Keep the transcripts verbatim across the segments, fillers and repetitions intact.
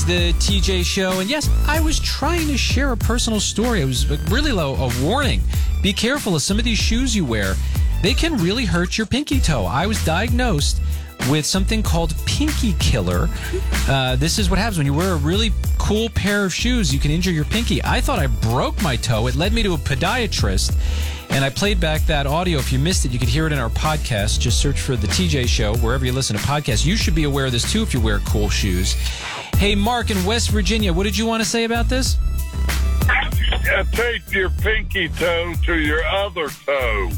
the T J Show. And yes, I was trying to share a personal story. It was really low, a warning. Be careful of some of these shoes you wear. They can really hurt your pinky toe. I was diagnosed with something called pinky killer. Uh, this is what happens when you wear a really cool pair of shoes. You can injure your pinky. I thought I broke my toe. It led me to a podiatrist. And I played back that audio. If you missed it, you could hear it in our podcast. Just search for The T J Show wherever you listen to podcasts. You should be aware of this, too, if you wear cool shoes. Hey, Mark in West Virginia, what did you want to say about this? Uh, take your pinky toe to your other toe.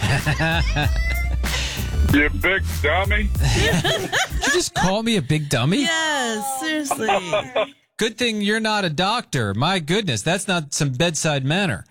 You big dummy. Did you just call me a big dummy? Yes, seriously. Good thing you're not a doctor. My goodness, that's not some bedside manner.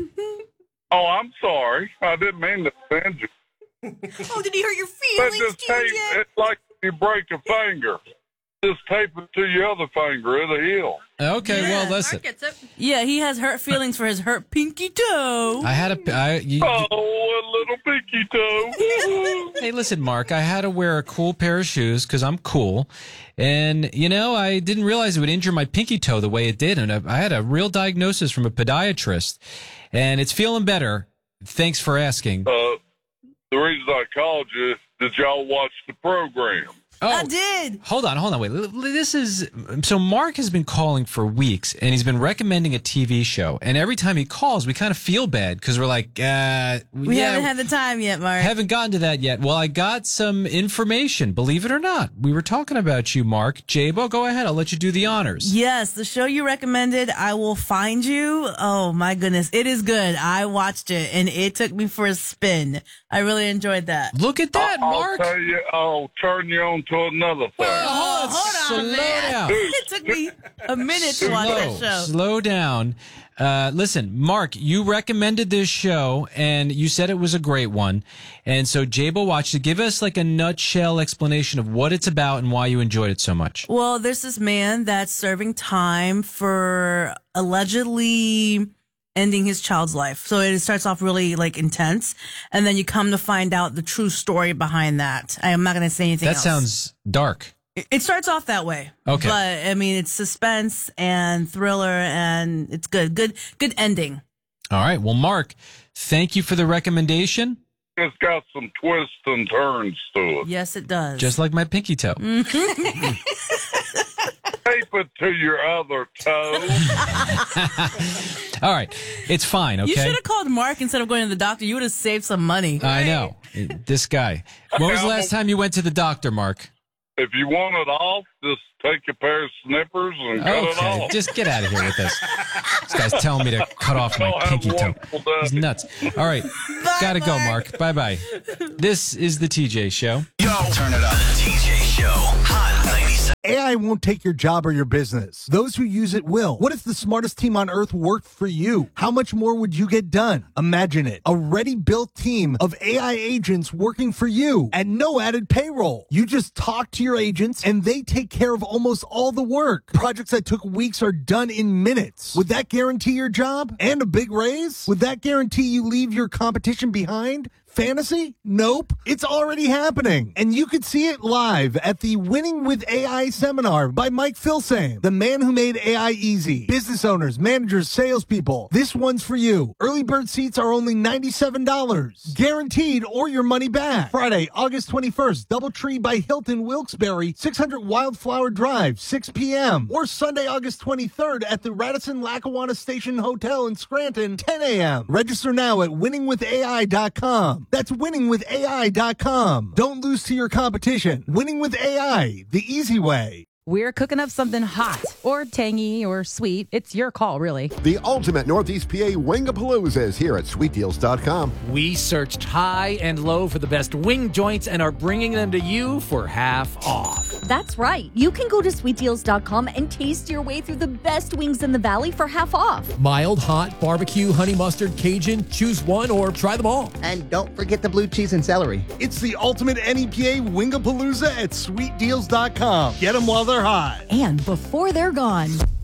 Oh, I'm sorry. I didn't mean to offend you. Oh, did he hurt your But feelings, just tape, T J? it's like you break a finger. Just tape it to your other finger. It'll heal. Okay, Yeah, well, listen. Yeah, he has hurt feelings for his hurt pinky toe. I had a... I, you, Oh, a little pinky toe. Hey, listen, Mark, I had to wear a cool pair of shoes because I'm cool. And, you know, I didn't realize it would injure my pinky toe the way it did. And I, I had a real diagnosis from a podiatrist. And it's feeling better. Thanks for asking. Uh, the reason I called you, did y'all watch the program? Oh, I did. Hold on, hold on, wait. This is so. Mark has been calling for weeks, and he's been recommending a T V show. And every time he calls, we kind of feel bad because we're like, uh, We yeah, haven't had the time yet, Mark. haven't gotten to that yet. Well, I got some information. Believe it or not, we were talking about you, Mark. Jabo, go ahead. I'll let you do the honors. Yes, the show you recommended, I Will Find You. Oh, my goodness. It is good. I watched it, and it took me for a spin. I really enjoyed that. Look at that, I'll Mark. tell you, I'll turn you on to another thing. Oh, hold on, slow man. down. It took me a minute to watch that Slow, show. slow down. Uh, listen, Mark, you recommended this show, and you said it was a great one. And so Jabo watched it. Give us like a nutshell explanation of what it's about and why you enjoyed it so much. Well, there's this man that's serving time for allegedly ending his child's life. So it starts off really like intense, and then you come to find out the true story behind that. I am not going to say anything That else. sounds dark. It- It starts off that way. Okay. But I mean, it's suspense and thriller, and it's good. Good, good ending. All right. Well, Mark, thank you for the recommendation. It's got some twists and turns to it. Yes, it does. Just like my pinky toe. Tape it to your other toe. All right. It's fine, okay? You should have called Mark instead of going to the doctor. You would have saved some money. I know. This guy. When was the last time you went to the doctor, Mark? If you want it off, just take a pair of snippers and cut it Okay, off. just get out of here with this. This guy's telling me to cut off my Y'all have pinky a toe. wonderful day. He's nuts. All right, gotta go, Mark. Bye bye. This is the T J Show. Yo, turn it up. The T J Show. Hot ninety-seven. A I won't take your job or your business. Those who use it will. What if the smartest team on earth worked for you? How much more would you get done? Imagine it. A ready-built team of A I agents working for you and no added payroll. You just talk to your agents and they take care of almost all the work. Projects that took weeks are done in minutes. Would that guarantee your job and a big raise? Would that guarantee you leave your competition behind? Fantasy? Nope. It's already happening. And you could see it live at the Winning with A I seminar by Mike Filsaime, the man who made A I easy. Business owners, managers, salespeople. This one's for you. Early bird seats are only ninety-seven dollars. Guaranteed or your money back. Friday, August twenty-first, Doubletree by Hilton Wilkes-Barre, six hundred Wildflower Drive, six p.m. Or Sunday, August twenty-third at the Radisson Lackawanna Station Hotel in Scranton, ten a.m. Register now at winning with A I dot com. That's winning with A I dot com. Don't lose to your competition. Winning with A I, the easy way. We're cooking up something hot or tangy or sweet. It's your call, really. The ultimate Northeast P A Wingapalooza is here at sweet deals dot com. We searched high and low for the best wing joints and are bringing them to you for half off. That's right. You can go to sweet deals dot com and taste your way through the best wings in the valley for half off. Mild, hot, barbecue, honey mustard, Cajun. Choose one or try them all. And don't forget the blue cheese and celery. It's the ultimate N E P A Wingapalooza at sweet deals dot com. Get them while they're hot. And before they're gone.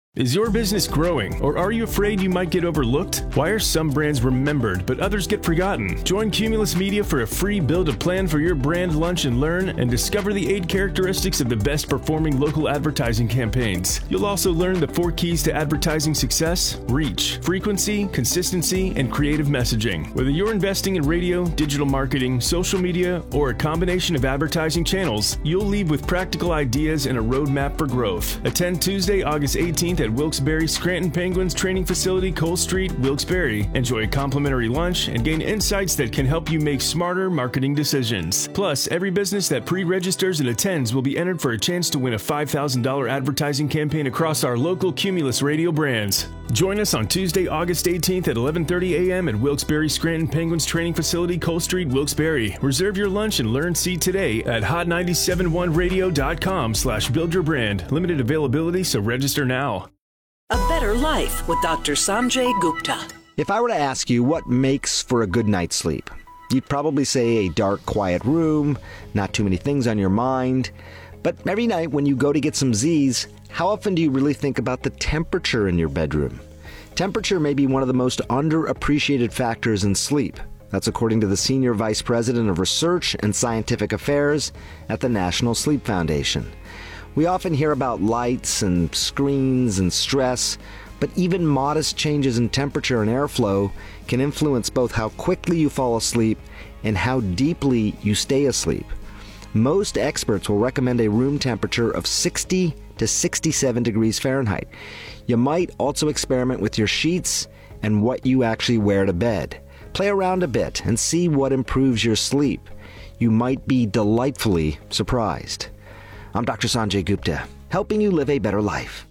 Is your business growing, or are you afraid you might get overlooked? Why are some brands remembered, but others get forgotten? Join Cumulus Media for a free build-a-plan for your brand lunch and learn, and discover the eight characteristics of the best-performing local advertising campaigns. You'll also learn the four keys to advertising success: reach, frequency, consistency, and creative messaging. Whether you're investing in radio, digital marketing, social media, or a combination of advertising channels, you'll leave with practical ideas and a roadmap for growth. Attend Tuesday, August eighteenth at Wilkes-Barre Scranton Penguins Training Facility, Cole Street, Wilkes-Barre. Enjoy a complimentary lunch and gain insights that can help you make smarter marketing decisions. Plus, every business that pre-registers and attends will be entered for a chance to win a five thousand dollars advertising campaign across our local Cumulus radio brands. Join us on Tuesday, August eighteenth at eleven thirty a.m. at Wilkes-Barre Scranton Penguins Training Facility, Cole Street, Wilkes-Barre. Reserve your lunch and learn seat today at hot nine seven one radio dot com slash build your brand. Limited availability, so register now. A Better Life with Doctor Sanjay Gupta. If I were to ask you what makes for a good night's sleep, you'd probably say a dark, quiet room, not too many things on your mind. But every night when you go to get some Z's, how often do you really think about the temperature in your bedroom? Temperature may be one of the most underappreciated factors in sleep. That's according to the Senior Vice President of Research and Scientific Affairs at the National Sleep Foundation. We often hear about lights and screens and stress, but even modest changes in temperature and airflow can influence both how quickly you fall asleep and how deeply you stay asleep. Most experts will recommend a room temperature of sixty to sixty-seven degrees Fahrenheit. You might also experiment with your sheets and what you actually wear to bed. Play around a bit and see what improves your sleep. You might be delightfully surprised. I'm Doctor Sanjay Gupta, helping you live a better life.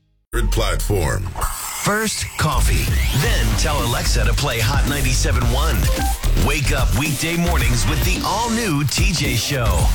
Platform. First, coffee. Then tell Alexa to play Hot ninety-seven point one. Wake up weekday mornings with the all-new T J Show.